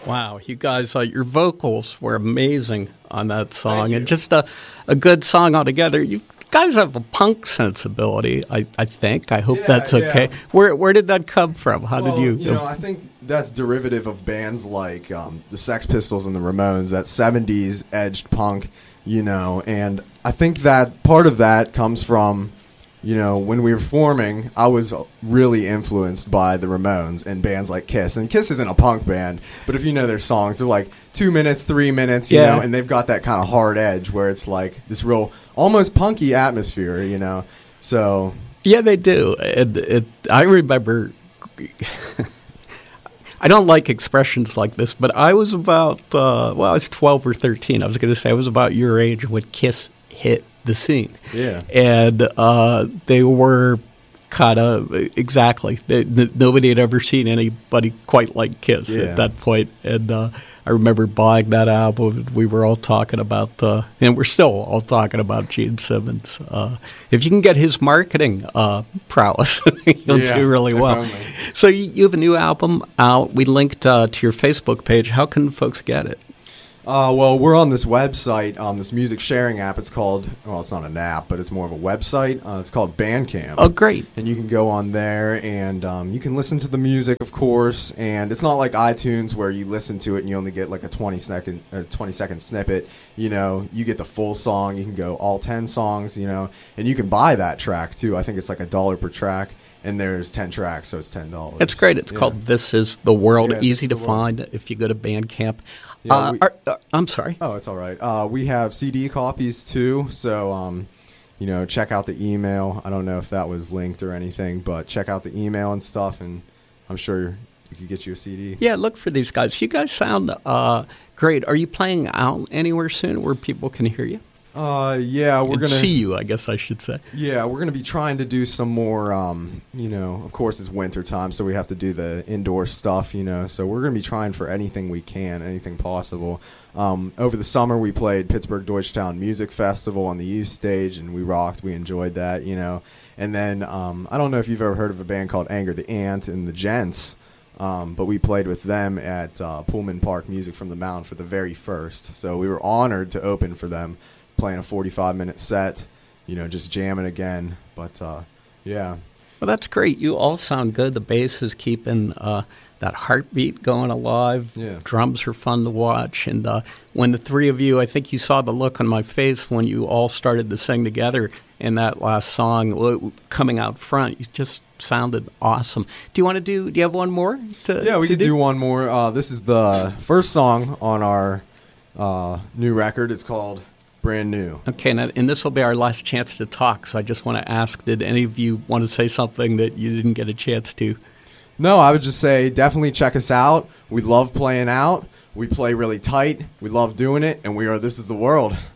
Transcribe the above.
Wow, you guys, your vocals were amazing on that song, and just a good song altogether. You guys have a punk sensibility, I think. I hope that's okay. Yeah. Where did that come from? How did you? I think that's derivative of bands like the Sex Pistols and the Ramones, that 70s edged punk, and I think that part of that comes from, when we were forming, I was really influenced by the Ramones and bands like Kiss. And Kiss isn't a punk band, but if you know their songs, they're like 2 minutes, 3 minutes, you know, and they've got that kind of hard edge where it's like this real, almost punky atmosphere, So yeah, they do. I remember. I don't like expressions like this, but I was about, I was 12 or 13. I was going to say I was about your age when Kiss hit the scene. Yeah. And they were kind of, exactly, nobody had ever seen anybody quite like Kiss at that point. And I remember buying that album. We were all talking about, and we're still all talking about Gene Simmons. If you can get his marketing prowess, you'll do really well. Definitely. So you have a new album out. We linked to your Facebook page. How can folks get it? Well, we're on this website, this music sharing app. It's called, it's not an app, but it's more of a website. It's called Bandcamp. Oh, great. And you can go on there and you can listen to the music, of course. And it's not like iTunes where you listen to it and you only get like a 20-second snippet. You get the full song. You can go all 10 songs, and you can buy that track too. I think it's like $1 per track. And there's 10 tracks, so it's $10. It's great. It's called This Is the World. Easy to find if you go to Bandcamp. I'm sorry. Oh, it's all right. We have CD copies too, so check out the email. I don't know if that was linked or anything, but check out the email and stuff, and I'm sure we could get you a CD. Yeah, look for these guys. You guys sound great. Are you playing out anywhere soon where people can hear you? Yeah, we're gonna see you, I guess I should say. Yeah, we're gonna be trying to do some more. Of course it's winter time, so we have to do the indoor stuff. So we're gonna be trying for anything we can, anything possible. Over the summer, we played Pittsburgh Deutschtown Music Festival on the youth stage, and we rocked. We enjoyed that, And then I don't know if you've ever heard of a band called Anger the Ant and the Gents. But we played with them at Pullman Park Music from the Mound for the very first. So we were honored to open for them, playing a 45-minute set, just jamming again. But, yeah. Well, that's great. You all sound good. The bass is keeping that heartbeat going alive. Yeah. Drums are fun to watch. And when the three of you, I think you saw the look on my face when you all started to sing together in that last song coming out front. You just sounded awesome. Do you have one more? We could do one more. This is the first song on our new record. It's called Brand New. Okay, and this will be our last chance to talk, so I just want to ask, did any of you want to say something that you didn't get a chance to? No, I would just say definitely check us out. We love playing out. We play really tight. We love doing it, and we are This Is the World.